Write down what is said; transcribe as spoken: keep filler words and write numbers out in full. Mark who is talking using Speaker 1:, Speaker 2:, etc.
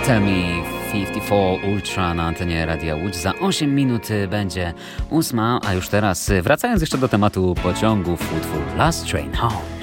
Speaker 1: Tell Me pięćdziesiąt cztery Ultra na antenie Radia Łódź. Za osiem minut będzie ósma, a już teraz wracając jeszcze do tematu pociągów, utwór Last Train Home.